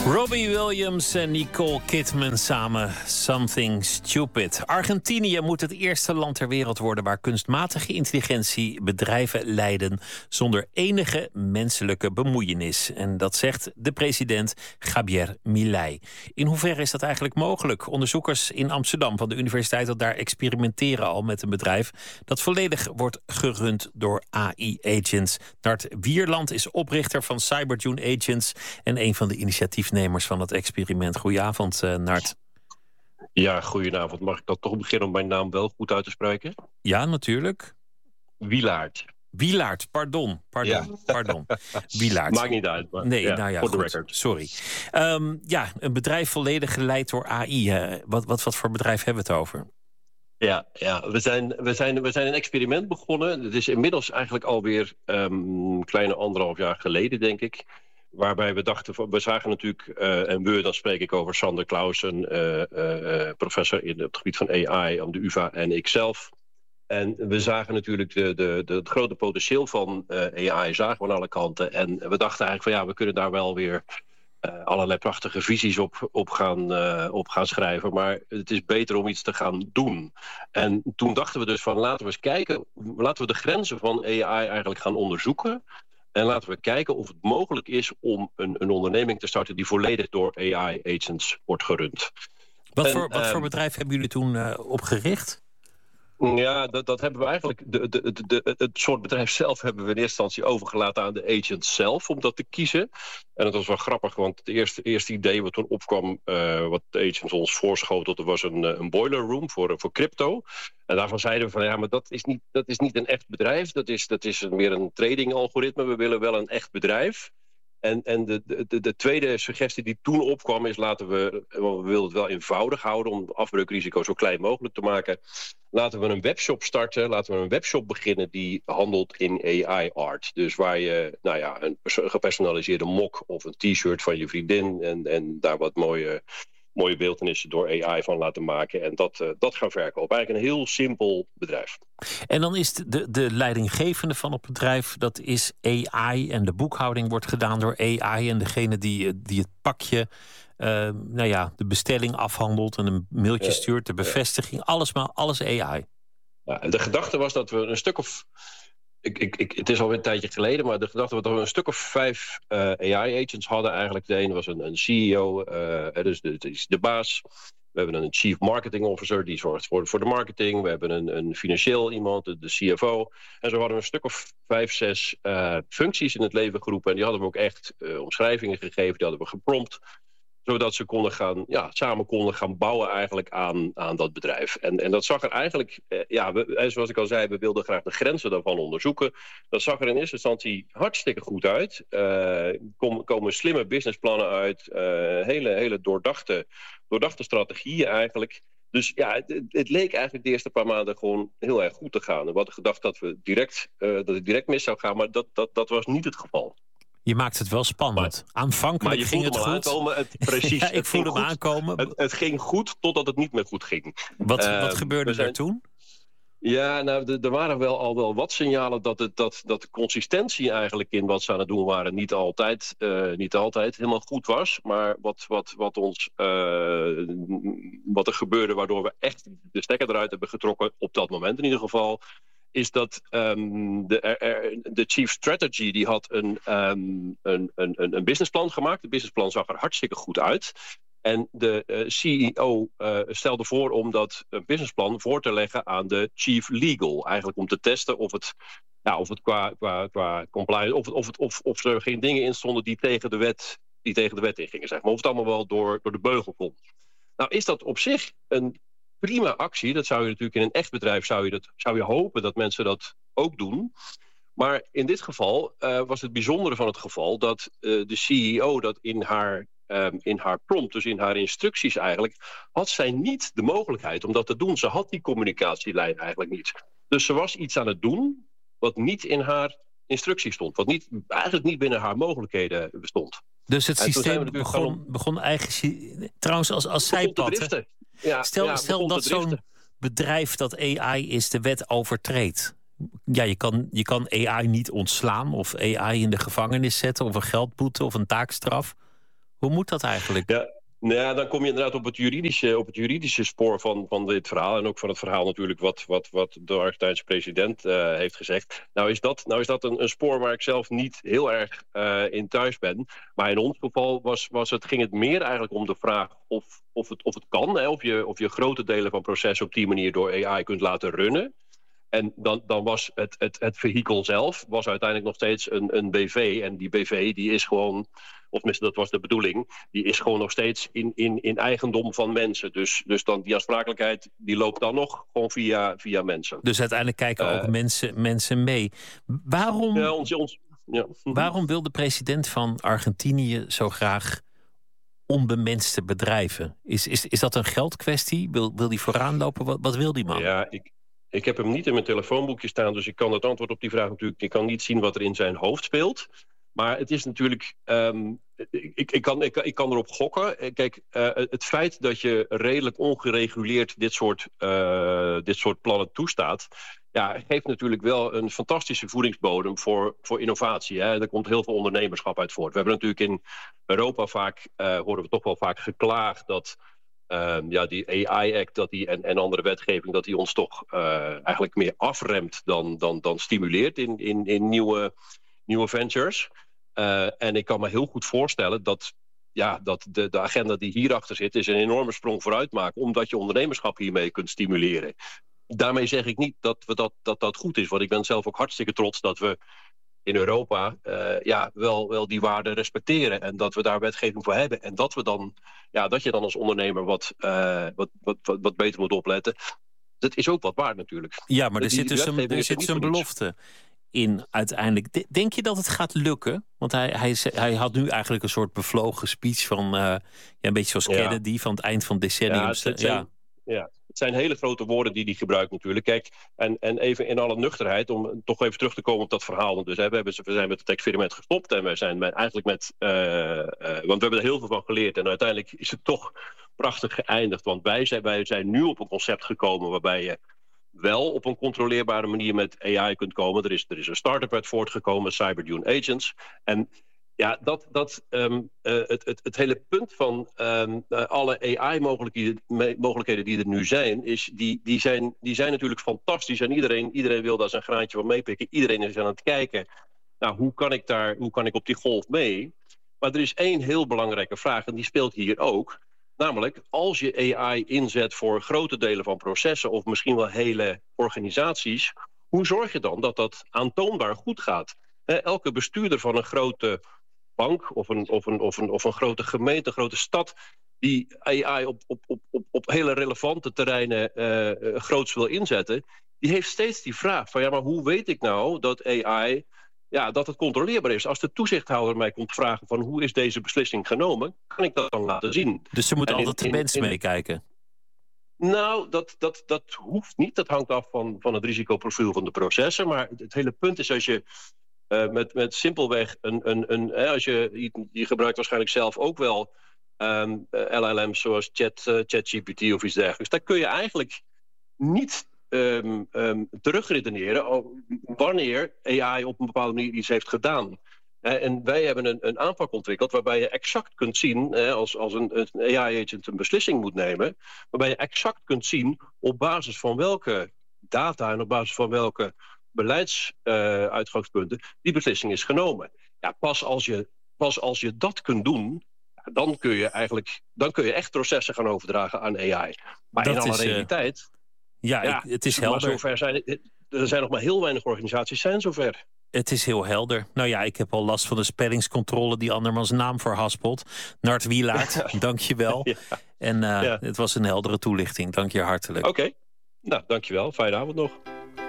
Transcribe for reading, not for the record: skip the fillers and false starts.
Robbie Williams en Nicole Kidman samen Something Stupid. Argentinië moet het eerste land ter wereld worden waar kunstmatige intelligentie bedrijven leiden zonder enige menselijke bemoeienis. En dat zegt de president Javier Milei. In hoeverre is dat eigenlijk mogelijk? Onderzoekers in Amsterdam van de universiteit daar experimenteren al met een bedrijf dat volledig wordt gerund door AI-agents. Nart Wierland is oprichter van CyberJune Agents en een van de initiatiefnemers van het experiment. Goedenavond, Nart. Ja, goedenavond. Mag ik dan toch beginnen om mijn naam wel goed uit te spreken? Ja, natuurlijk. Wielaert, pardon. Wielaert. Maakt niet uit. Maar nee, ja, nou ja, voor de goed. record. Sorry. Een bedrijf volledig geleid door AI. Wat voor bedrijf hebben we het over? Ja, we zijn een experiment begonnen. Het is inmiddels eigenlijk alweer kleine 1,5 jaar geleden, denk ik. Waarbij we dachten, we zagen natuurlijk, dan spreek ik over Sander Clausen, professor op het gebied van AI aan de UvA en ikzelf. En we zagen natuurlijk het grote potentieel van AI, zagen we aan alle kanten. En we dachten eigenlijk van we kunnen daar wel weer allerlei prachtige visies op gaan schrijven. Maar het is beter om iets te gaan doen. En toen dachten we dus van laten we eens kijken, laten we de grenzen van AI eigenlijk gaan onderzoeken. En laten we kijken of het mogelijk is om een onderneming te starten die volledig door AI-agents wordt gerund. Wat voor bedrijf hebben jullie toen opgericht? Ja, dat hebben we eigenlijk. Het soort bedrijf zelf hebben we in eerste instantie overgelaten aan de agents zelf om dat te kiezen. En dat was wel grappig, want het eerste idee wat toen opkwam, wat de agents ons voorschoten, was een boiler room voor crypto. En daarvan zeiden we van maar dat is niet een echt bedrijf. Dat is meer een trading algoritme. We willen wel een echt bedrijf. En de tweede suggestie die toen opkwam is want we wilden het wel eenvoudig houden om afbreukrisico zo klein mogelijk te maken. Laten we een webshop starten. Laten we een webshop beginnen die handelt in AI-art. Dus waar je een gepersonaliseerde mok of een t-shirt van je vriendin en daar wat mooie beeltenissen door AI van laten maken. En dat gaan verkopen. Eigenlijk een heel simpel bedrijf. En dan is de leidinggevende van het bedrijf, dat is AI. En de boekhouding wordt gedaan door AI. En degene die het pakje, de bestelling afhandelt en een mailtje stuurt, de bevestiging, alles AI. Ja, de gedachte was dat we een stuk of... het is alweer een tijdje geleden, maar de gedachte was dat we een stuk of 5 AI-agents hadden eigenlijk. De ene was een CEO, dus is de baas. We hebben een Chief Marketing Officer, die zorgt voor de marketing. We hebben een financieel iemand, de CFO. En zo hadden we een stuk of 5, 6 functies in het leven geroepen. En die hadden we ook echt omschrijvingen gegeven, die hadden we geprompt. Zodat ze samen konden gaan bouwen eigenlijk aan dat bedrijf. En dat zag er eigenlijk, zoals ik al zei, we wilden graag de grenzen daarvan onderzoeken. Dat zag er in eerste instantie hartstikke goed uit. Komen slimme businessplannen uit. Hele doordachte strategieën eigenlijk. Dus het leek eigenlijk de eerste paar maanden gewoon heel erg goed te gaan. En we hadden gedacht dat het direct mis zou gaan, maar dat was niet het geval. Je maakt het wel spannend. Aanvankelijk ging het goed. Precies. Ik voelde hem aankomen. Het ging goed totdat het niet meer goed ging. Wat gebeurde er toen? Ja, er waren al wel wat signalen dat de consistentie eigenlijk in wat ze aan het doen waren niet altijd helemaal goed was. Maar wat er gebeurde waardoor we echt de stekker eruit hebben getrokken, op dat moment in ieder geval, is dat de chief strategy die had een businessplan gemaakt. De businessplan zag er hartstikke goed uit. En de CEO stelde voor om dat businessplan voor te leggen aan de chief legal. Eigenlijk om te testen of het qua compliance, of er geen dingen in stonden die tegen de wet ingingen. Zeg maar. Of het allemaal wel door de beugel komt. Nou is dat op zich een prima actie. Dat zou je natuurlijk in een echt bedrijf zou je hopen dat mensen dat ook doen. Maar in dit geval was het bijzondere van het geval dat de CEO dat in haar prompt, dus in haar instructies eigenlijk, had zij niet de mogelijkheid om dat te doen. Ze had die communicatielijn eigenlijk niet. Dus ze was iets aan het doen wat niet in haar instructie stond. Wat eigenlijk niet binnen haar mogelijkheden bestond. Dus het systeem begon eigenlijk... Trouwens, als zijpad... Stel dat zo'n bedrijf dat AI is de wet overtreedt. Ja, je kan AI niet ontslaan of AI in de gevangenis zetten of een geldboete of een taakstraf. Hoe moet dat eigenlijk? Ja. Nou ja, dan kom je inderdaad op het juridische spoor van dit verhaal. En ook van het verhaal natuurlijk wat de Argentijnse president heeft gezegd. Nou is dat een spoor waar ik zelf niet heel erg in thuis ben. Maar in ons geval ging het meer eigenlijk om de vraag of het kan. Hè, of je grote delen van processen op die manier door AI kunt laten runnen. En dan was het vehikel zelf was uiteindelijk nog steeds een BV. En die BV die is gewoon, of tenminste dat was de bedoeling, die is gewoon nog steeds in eigendom van mensen. Dus dan die aansprakelijkheid die loopt dan nog gewoon via mensen. Dus uiteindelijk kijken ook mensen mee. Waarom, waarom wil de president van Argentinië zo graag onbemenste bedrijven? Is dat een geldkwestie? Wil die vooraan lopen? Wat wil die man? Ja, ik heb hem niet in mijn telefoonboekje staan, dus ik kan het antwoord op die vraag natuurlijk. Ik kan niet zien wat er in zijn hoofd speelt. Maar het is natuurlijk. Ik kan erop gokken. Kijk, het feit dat je redelijk ongereguleerd dit soort plannen toestaat. Ja, geeft natuurlijk wel een fantastische voedingsbodem voor innovatie. Hè. Er komt heel veel ondernemerschap uit voort. We hebben natuurlijk in Europa vaak, horen we toch wel vaak geklaagd dat. Die AI-act en andere wetgeving, dat die ons toch eigenlijk meer afremt dan stimuleert in nieuwe ventures. En ik kan me heel goed voorstellen dat de agenda die hierachter zit, is een enorme sprong vooruit maken, omdat je ondernemerschap hiermee kunt stimuleren. Daarmee zeg ik niet dat goed is, want ik ben zelf ook hartstikke trots dat we in Europa wel die waarden respecteren en dat we daar wetgeving voor hebben en dat je dan als ondernemer wat beter moet opletten. Dat is ook wat waard natuurlijk. Ja, maar er zit dus een belofte in uiteindelijk. Denk je dat het gaat lukken? Want hij had nu eigenlijk een soort bevlogen speech van een beetje zoals Kennedy van het eind van het decennium. Het zijn hele grote woorden die hij gebruikt natuurlijk. Kijk, en even in alle nuchterheid, om toch even terug te komen op dat verhaal. Dus we zijn met het experiment gestopt en we zijn eigenlijk want we hebben er heel veel van geleerd. En uiteindelijk is het toch prachtig geëindigd. Want wij zijn nu op een concept gekomen waarbij je wel op een controleerbare manier met AI kunt komen. Er is een start-up uit voortgekomen, Cyberdune Agents. En ja, het hele punt van alle AI-mogelijkheden die er nu zijn, die zijn natuurlijk fantastisch. En iedereen wil daar zijn graantje van meepikken. Iedereen is aan het kijken. Nou, hoe kan ik op die golf mee? Maar er is één heel belangrijke vraag, en die speelt hier ook. Namelijk, als je AI inzet voor grote delen van processen of misschien wel hele organisaties, hoe zorg je dan dat dat aantoonbaar goed gaat? Elke bestuurder van een grote bank of een grote gemeente, een grote stad, die AI op hele relevante terreinen groots wil inzetten, die heeft steeds die vraag van maar hoe weet ik nou dat AI, dat het controleerbaar is? Als de toezichthouder mij komt vragen van hoe is deze beslissing genomen, kan ik dat dan laten zien? Dus ze moeten altijd de mens meekijken? Nou, dat hoeft niet. Dat hangt af van het risicoprofiel van de processen. Maar het hele punt is als je met simpelweg als je gebruikt waarschijnlijk zelf ook wel LLM's zoals ChatGPT of iets dergelijks. Daar kun je eigenlijk niet terugredeneren wanneer AI op een bepaalde manier iets heeft gedaan. En wij hebben een aanpak ontwikkeld waarbij je exact kunt zien, als een AI-agent een beslissing moet nemen, waarbij je exact kunt zien op basis van welke data en op basis van welke beleidsuitgangspunten die beslissing is genomen. Ja, pas als je dat kunt doen, dan kun je echt processen gaan overdragen aan AI. Maar dat in alle realiteit. Het is helder. Maar er zijn nog maar heel weinig organisaties zijn zover. Het is heel helder. Nou ja, ik heb al last van de spellingscontrole die andermans naam verhaspelt. Nart Wielaert, dank je wel. En het was een heldere toelichting. Dank je hartelijk. Oké. Nou, dank je wel. Fijne avond nog.